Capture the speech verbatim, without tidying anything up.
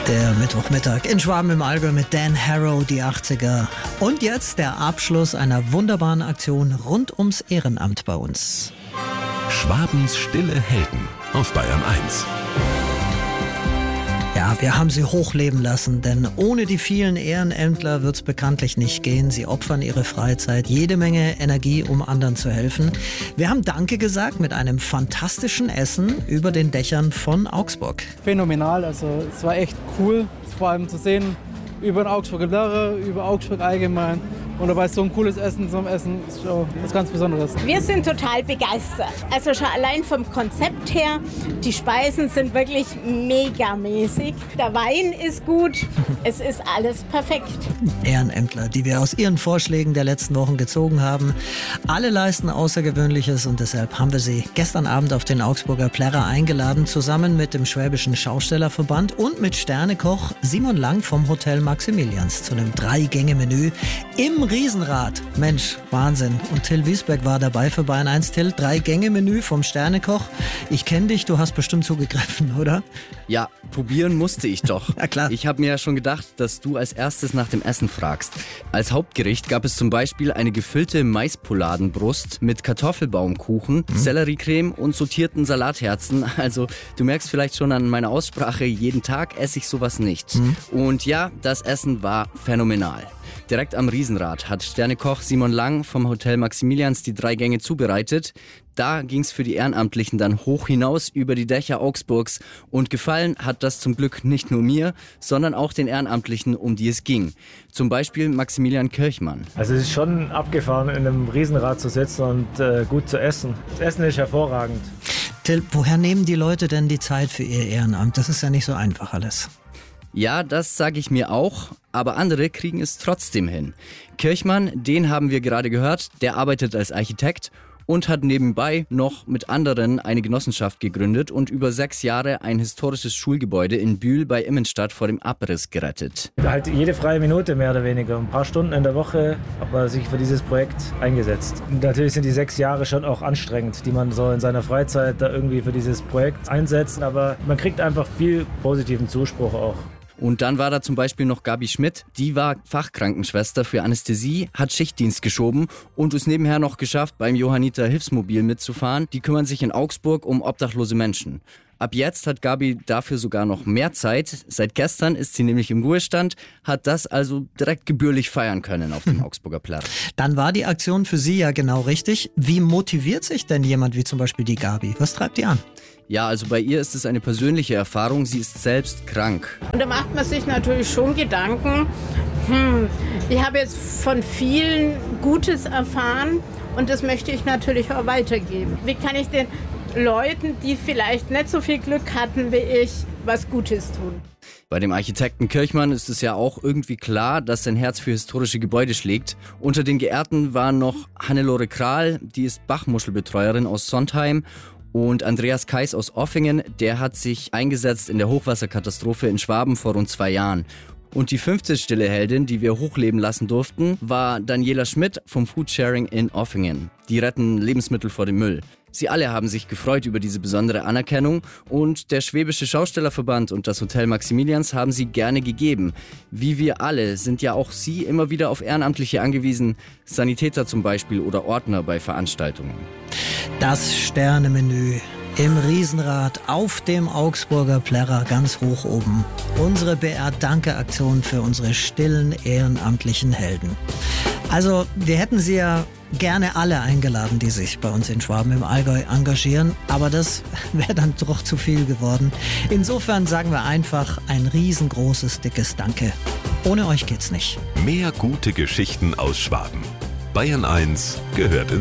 Der Mittwochmittag in Schwaben im Allgäu mit Dan Harrow, die achtziger. Und jetzt der Abschluss einer wunderbaren Aktion rund ums Ehrenamt bei uns. Schwabens stille Helden auf Bayern eins. Ja, wir haben sie hochleben lassen, denn ohne die vielen Ehrenämtler wird es bekanntlich nicht gehen. Sie opfern ihre Freizeit, jede Menge Energie, um anderen zu helfen. Wir haben Danke gesagt mit einem fantastischen Essen über den Dächern von Augsburg. Phänomenal, also es war echt cool, vor allem zu sehen über den Augsburger Plärrer, über Augsburg allgemein. Und dabei so ein cooles Essen zum Essen ist schon was ganz Besonderes. Wir sind total begeistert. Also schon allein vom Konzept her, die Speisen sind wirklich megamäßig. Der Wein ist gut, es ist alles perfekt. Ehrenämtler, die wir aus ihren Vorschlägen der letzten Wochen gezogen haben. Alle leisten Außergewöhnliches und deshalb haben wir sie gestern Abend auf den Augsburger Plärrer eingeladen, zusammen mit dem Schwäbischen Schaustellerverband und mit Sternekoch Simon Lang vom Hotel Maximilians zu einem Drei-Gänge-Menü im Riesenrad. Mensch, Wahnsinn. Und Till Wiesberg war dabei für Bayern eins. Till, Drei-Gänge-Menü vom Sternekoch. Ich kenne dich, du hast bestimmt zugegriffen, oder? Ja, probieren musste ich doch. Ja, klar. Ich habe mir ja schon gedacht, dass du als erstes nach dem Essen fragst. Als Hauptgericht gab es zum Beispiel eine gefüllte Maispoladenbrust mit Kartoffelbaumkuchen, mhm. Selleriecreme und sortierten Salatherzen. Also du merkst vielleicht schon an meiner Aussprache, jeden Tag esse ich sowas nicht. Mhm. Und ja, das Essen war phänomenal. Direkt am Riesenrad hat Sternekoch Simon Lang vom Hotel Maximilians die drei Gänge zubereitet. Da ging es für die Ehrenamtlichen dann hoch hinaus über die Dächer Augsburgs. Und gefallen hat das zum Glück nicht nur mir, sondern auch den Ehrenamtlichen, um die es ging. Zum Beispiel Maximilian Kirchmann. Also es ist schon abgefahren, in einem Riesenrad zu sitzen und äh, gut zu essen. Das Essen ist hervorragend. Till, woher nehmen die Leute denn die Zeit für ihr Ehrenamt? Das ist ja nicht so einfach alles. Ja, das sage ich mir auch, aber andere kriegen es trotzdem hin. Kirchmann, den haben wir gerade gehört, der arbeitet als Architekt und hat nebenbei noch mit anderen eine Genossenschaft gegründet und über sechs Jahre ein historisches Schulgebäude in Bühl bei Immenstadt vor dem Abriss gerettet. Halt jede freie Minute mehr oder weniger, ein paar Stunden in der Woche hat man sich für dieses Projekt eingesetzt. Und natürlich sind die sechs Jahre schon auch anstrengend, die man so in seiner Freizeit da irgendwie für dieses Projekt einsetzt, aber man kriegt einfach viel positiven Zuspruch auch. Und dann war da zum Beispiel noch Gabi Schmidt, die war Fachkrankenschwester für Anästhesie, hat Schichtdienst geschoben und es nebenher noch geschafft, beim Johanniter Hilfsmobil mitzufahren. Die kümmern sich in Augsburg um obdachlose Menschen. Ab jetzt hat Gabi dafür sogar noch mehr Zeit. Seit gestern ist sie nämlich im Ruhestand, hat das also direkt gebührlich feiern können auf dem Augsburger Plärrer. Dann war die Aktion für Sie ja genau richtig. Wie motiviert sich denn jemand wie zum Beispiel die Gabi? Was treibt die an? Ja, also bei ihr ist es eine persönliche Erfahrung. Sie ist selbst krank. Und da macht man sich natürlich schon Gedanken, hm, ich habe jetzt von vielen Gutes erfahren und das möchte ich natürlich auch weitergeben. Wie kann ich den Leuten, die vielleicht nicht so viel Glück hatten wie ich, was Gutes tun? Bei dem Architekten Kirchmann ist es ja auch irgendwie klar, dass sein Herz für historische Gebäude schlägt. Unter den Geehrten waren noch Hannelore Kral, die ist Bachmuschelbetreuerin aus Sontheim. Und Andreas Kais aus Offingen, der hat sich eingesetzt in der Hochwasserkatastrophe in Schwaben vor rund zwei Jahren. Und die fünfte stille Heldin, die wir hochleben lassen durften, war Daniela Schmidt vom Foodsharing in Offingen. Die retten Lebensmittel vor dem Müll. Sie alle haben sich gefreut über diese besondere Anerkennung und der Schwäbische Schaustellerverband und das Hotel Maximilians haben sie gerne gegeben. Wie wir alle sind ja auch Sie immer wieder auf Ehrenamtliche angewiesen, Sanitäter zum Beispiel oder Ordner bei Veranstaltungen. Das Sternemenü im Riesenrad auf dem Augsburger Plärrer ganz hoch oben. Unsere B R-Danke-Aktion für unsere stillen ehrenamtlichen Helden. Also wir hätten Sie ja gerne alle eingeladen, die sich bei uns in Schwaben im Allgäu engagieren, aber das wäre dann doch zu viel geworden. Insofern sagen wir einfach ein riesengroßes, dickes Danke. Ohne euch geht's nicht. Mehr gute Geschichten aus Schwaben. Bayern eins gehört ins